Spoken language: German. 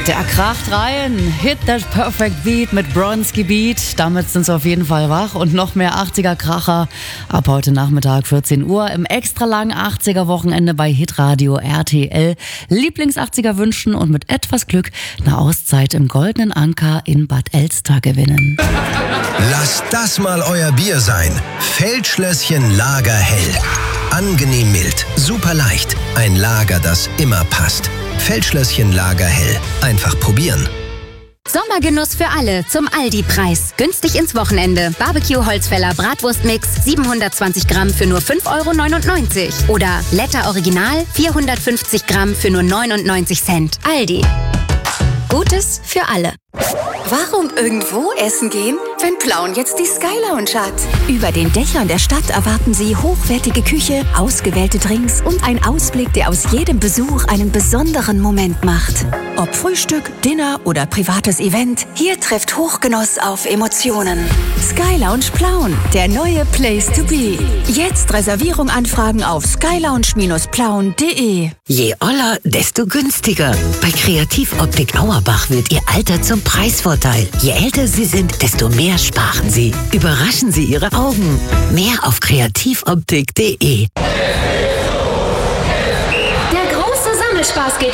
Der kracht rein. Hit that perfect beat mit Bronski Beat. Damit sind sie auf jeden Fall wach. Und noch mehr 80er Kracher ab heute Nachmittag 14 Uhr im extra langen 80er Wochenende bei Hitradio RTL. Lieblings-80er wünschen und mit etwas Glück eine Auszeit im Goldenen Anker in Bad Elster gewinnen. Lasst das mal euer Bier sein. Feldschlösschen Lagerhell. Angenehm mild, super leicht. Ein Lager, das immer passt. Feldschlösschen Lagerhell. Einfach probieren. Sommergenuss für alle zum Aldi-Preis. Günstig ins Wochenende. Barbecue-Holzfäller Bratwurstmix 720 Gramm für nur 5,99 € Oder Letter Original 450 Gramm für nur 99 Cent. Aldi. Gutes für alle. Warum irgendwo essen gehen, wenn Plauen jetzt die Sky Lounge hat? Über den Dächern der Stadt erwarten Sie hochwertige Küche, ausgewählte Drinks und einen Ausblick, der aus jedem Besuch einen besonderen Moment macht. Ob Frühstück, Dinner oder privates Event, hier trifft Hochgenuss auf Emotionen. Sky Lounge Plauen, der neue Place to be. Jetzt Reservierung anfragen auf skylounge-plauen.de. Je oller, desto günstiger. Bei Kreativoptik Auerbach wird Ihr Alter zum Preisvorteil. Je älter Sie sind, desto mehr sparen Sie. Überraschen Sie Ihre Augen. Mehr auf kreativoptik.de. Der große Sammelspaß geht